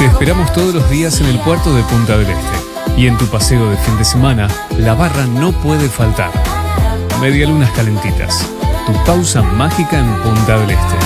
Te esperamos todos los días en el puerto de Punta del Este. Y en tu paseo de fin de semana, la barra no puede faltar. Medialunas calentitas. Tu pausa mágica en Punta del Este.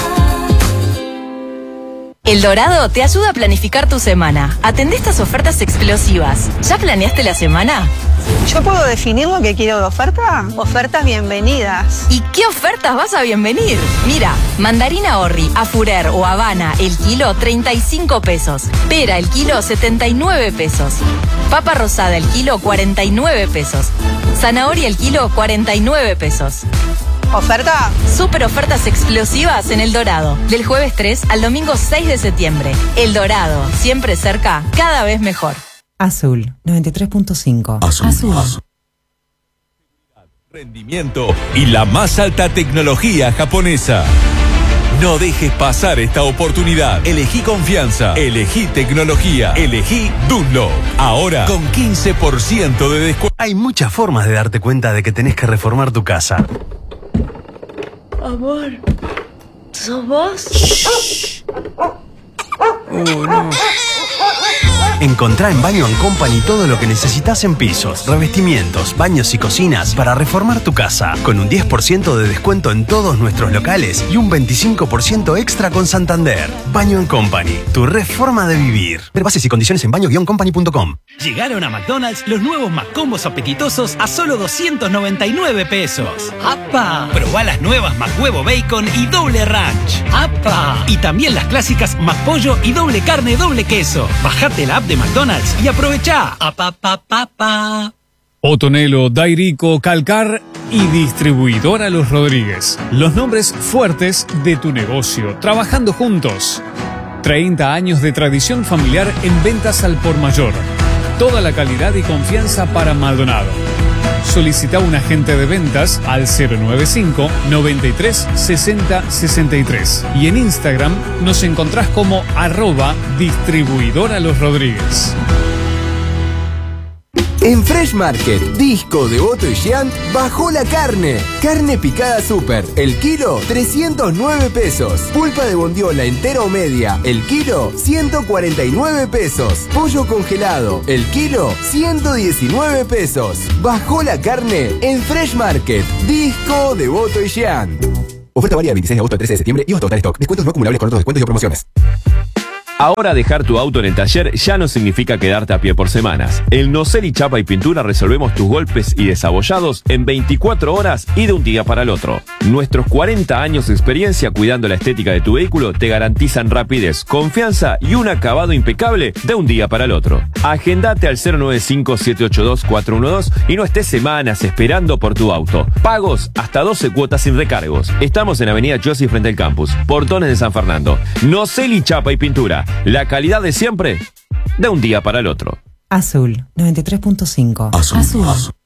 El Dorado te ayuda a planificar tu semana. Atendé estas ofertas explosivas. ¿Ya planeaste la semana? ¿Yo puedo definir lo que quiero de oferta? Ofertas bienvenidas. ¿Y qué ofertas vas a bienvenir? Mira, mandarina Orri, a Furer o Habana, el kilo 35 pesos. Pera, el kilo 79 pesos. Papa rosada, el kilo 49 pesos. Zanahoria, el kilo 49 pesos. ¿Oferta? Super ofertas explosivas en El Dorado. Del jueves 3 al domingo 6 de septiembre. El Dorado, siempre cerca, cada vez mejor. Azul, 93.5. Azul. Rendimiento y la más alta tecnología japonesa. No dejes pasar esta oportunidad. Elegí confianza. Elegí tecnología. Elegí Dunlop. Ahora con 15% de descuento. Hay muchas formas de darte cuenta de que tenés que reformar tu casa. Amor, ¿sos vos? Shh. No. Encontrá en Baño & Company todo lo que necesitas en pisos, revestimientos, baños y cocinas para reformar tu casa. Con un 10% de descuento en todos nuestros locales y un 25% extra con Santander. Baño & Company, tu reforma de vivir. Ver bases y condiciones en baño-company.com. Llegaron a McDonald's los nuevos McCombos apetitosos a solo 299 pesos. ¡Apa! Probá las nuevas McHuevo Bacon y doble ranch. ¡Apa! Y también las clásicas McPollo y doble carne, doble queso. Bajate la app de McDonald's y aprovechá. ¡Apa! Otonelo, Dairico, Calcar y Distribuidora Los Rodríguez. Los nombres fuertes de tu negocio, trabajando juntos. 30 años de tradición familiar en ventas al por mayor. Toda la calidad y confianza para Maldonado. Solicita un agente de ventas al 095 93 60 63 y en Instagram nos encontrás como @distribuidora Los Rodríguez. En Fresh Market, Disco, Devoto y Giant bajó la carne. Carne picada super, el kilo 309 pesos. Pulpa de bondiola entera o media, el kilo 149 pesos. Pollo congelado, el kilo 119 pesos. Bajó la carne en Fresh Market, Disco, Devoto y Giant. Oferta válida 26 de agosto al 13 de septiembre y hasta total stock. Descuentos no acumulables con otros descuentos y promociones. Ahora dejar tu auto en el taller ya no significa quedarte a pie por semanas. En Noceli Chapa y Pintura resolvemos tus golpes y desabollados en 24 horas y de un día para el otro. Nuestros 40 años de experiencia cuidando la estética de tu vehículo te garantizan rapidez, confianza y un acabado impecable de un día para el otro. Agendate al 095-782-412 y no estés semanas esperando por tu auto. Pagos hasta 12 cuotas sin recargos. Estamos en Avenida Chossi frente al campus, Portones de San Fernando. Noceli Chapa y Pintura. La calidad de siempre, de un día para el otro. Azul, 93.5. Azul.